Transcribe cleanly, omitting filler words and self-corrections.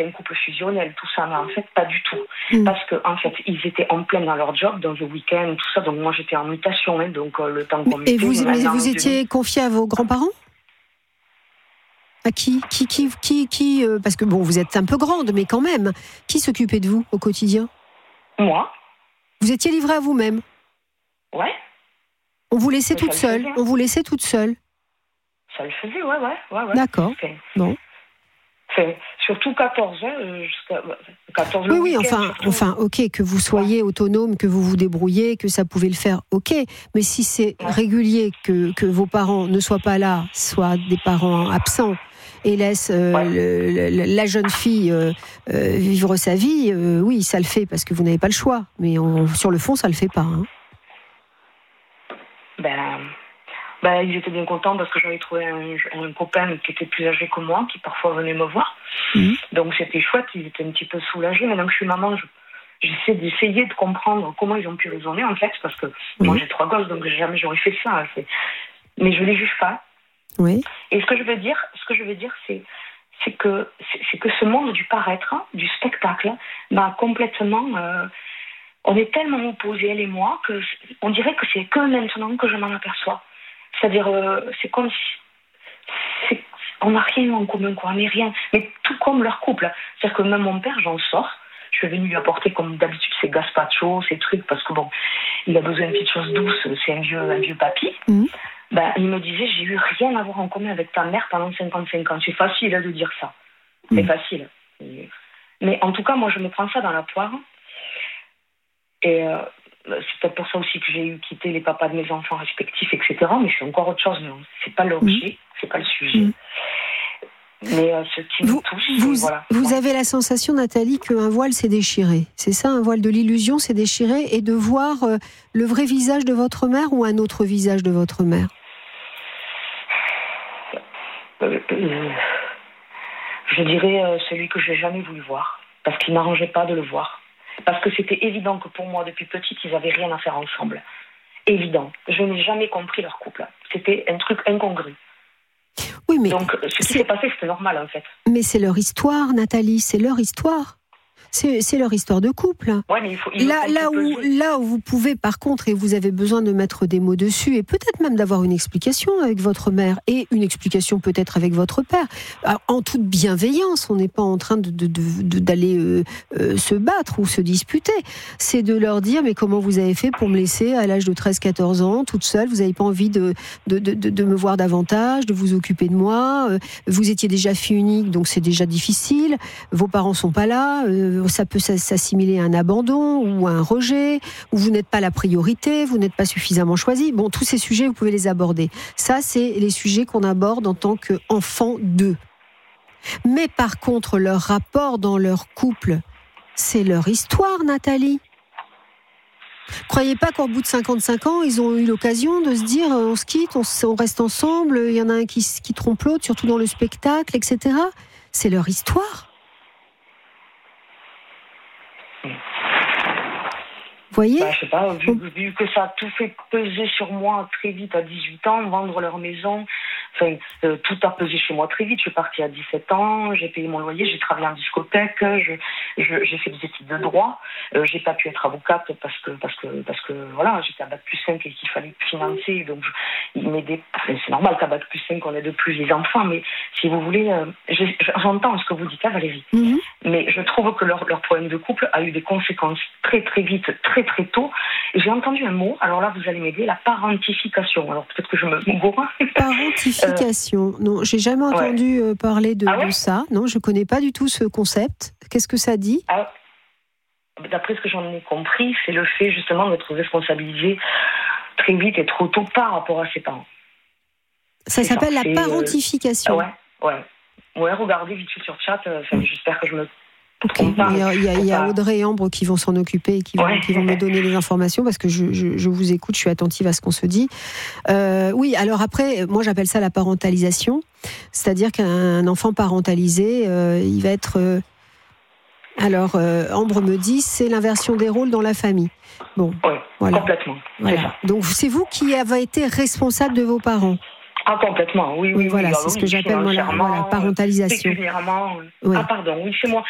c'était un couple fusionnel, tout ça, mais en fait, pas du tout. Parce que, en fait, ils étaient en plein dans leur job, dans le week-end, tout ça, donc moi, j'étais en mutation, hein, donc le temps qu'on Et vous étiez confié à vos grands-parents ? À qui parce que bon, vous êtes un peu grande, mais quand même, qui s'occupait de vous au quotidien ? Moi. Vous étiez livrée à vous-même ? Ouais. On vous laissait toute seule ? On vous laissait toute seule ? Ça le faisait, ouais. D'accord. Bon. Surtout 14 ans, jusqu'à 14 ans. Oui, enfin, ok, que vous soyez autonome, que vous vous débrouillez, que ça pouvait le faire, ok. Mais si c'est régulier que vos parents ne soient pas là, soient des parents absents, et laissent la jeune fille vivre sa vie, oui, ça le fait, parce que vous n'avez pas le choix. Mais sur le fond, ça le fait pas. Hein. Ils étaient bien contents parce que j'avais trouvé un copain qui était plus âgé que moi, qui parfois venait me voir. Donc c'était chouette, ils étaient un petit peu soulagés. Maintenant que je suis maman, j'essaie d'essayer de comprendre comment ils ont pu raisonner, en fait, parce que moi j'ai 3 gosses, donc jamais j'aurais fait ça. Mais je les juge pas. Oui. Et ce que je veux dire, c'est que ce monde du paraître, du spectacle, m'a complètement... on est tellement opposés, elle et moi, qu'on dirait que c'est que maintenant que je m'en aperçois. C'est-à-dire, c'est comme si... on n'a rien en commun, quoi, on n'est rien. Mais tout comme leur couple. C'est-à-dire que même mon père, j'en sors. Je suis venue lui apporter, comme d'habitude, ses gazpacho, ces trucs, parce que bon, il a besoin de petites choses douces, c'est un vieux papy. Il me disait, j'ai eu rien à voir en commun avec ta mère pendant 55 ans. C'est facile de dire ça. C'est facile. Mais en tout cas, moi, je me prends ça dans la poire. Et c'est peut-être pour ça aussi que j'ai eu quitté les papas de mes enfants respectifs, etc. Mais c'est encore autre chose. Mais c'est pas l'objet, c'est pas le sujet. Mais ce qui me touche, vous avez la sensation, Nathalie, qu'un voile s'est déchiré. C'est ça, un voile de l'illusion s'est déchiré, et de voir le vrai visage de votre mère ou un autre visage de votre mère ? Je dirais celui que je n'ai jamais voulu voir, parce qu'il n'arrangeait pas de le voir. Parce que c'était évident que pour moi, depuis petite, ils n'avaient rien à faire ensemble. Évident. Je n'ai jamais compris leur couple. C'était un truc incongru. Oui, mais donc, ce qui s'est passé, c'était normal, en fait. Mais c'est leur histoire, Nathalie, c'est leur histoire. C'est leur histoire de couple. Ouais, mais là où vous pouvez, par contre, et vous avez besoin de mettre des mots dessus, et peut-être même d'avoir une explication avec votre mère, et une explication peut-être avec votre père, en toute bienveillance. On n'est pas en train d'aller se battre ou se disputer. C'est de leur dire, mais comment vous avez fait pour me laisser à l'âge de 13-14 ans, toute seule, vous n'avez pas envie de me voir davantage, de vous occuper de moi, vous étiez déjà fille unique, donc c'est déjà difficile, vos parents sont pas là, ça peut s'assimiler à un abandon ou à un rejet, ou vous n'êtes pas la priorité, vous n'êtes pas suffisamment choisi. Bon, tous ces sujets, vous pouvez les aborder. Ça, c'est les sujets qu'on aborde en tant qu'enfant d'eux. Mais par contre, leur rapport dans leur couple, c'est leur histoire, Nathalie. Croyez pas qu'au bout de 55 ans, ils ont eu l'occasion de se dire on se quitte, on reste ensemble, il y en a un qui trompe l'autre, surtout dans le spectacle, etc. C'est leur histoire. Vous voyez ? Je sais pas, vu que ça a tout fait peser sur moi très vite à 18 ans, vendre leur maison, tout a pesé chez moi très vite. Je suis partie à 17 ans, j'ai payé mon loyer, j'ai travaillé en discothèque, j'ai fait des études de droit, j'ai pas pu être avocate parce que voilà, j'étais à Bac+5 et qu'il fallait financer, donc il m'aidait. C'est normal qu'à Bac+5 on aide plus les enfants, mais si vous voulez, j'entends ce que vous dites là, Valérie, mais je trouve que leur problème de couple a eu des conséquences très très vite, très très tôt. J'ai entendu un mot, alors là vous allez m'aider, la parentification. Alors peut-être que je me gourre. Parentification. Non, j'ai jamais entendu parler de ça. Non, je connais pas du tout ce concept. Qu'est-ce que ça dit ? D'après ce que j'en ai compris, c'est le fait justement d'être responsabilisé très vite et trop tôt par rapport à ses parents. Ça s'appelle la parentification. Ouais, regardez vite fait sur chat. J'espère que je me trompe pas. Il y a Audrey et Ambre qui vont s'en occuper et qui vont me donner les informations, parce que je vous écoute, je suis attentive à ce qu'on se dit. Oui, alors après, moi j'appelle ça la parentalisation. C'est-à-dire qu'un enfant parentalisé, il va être... Ambre me dit, c'est l'inversion des rôles dans la famille. Bon, voilà. Complètement. Voilà. Donc c'est vous qui avez été responsable de vos parents. Ah, complètement, oui. Voilà, c'est ce que j'appelle moi la parentalisation. Pécuniairement. Oui. Ah, pardon, oui, c'est moi.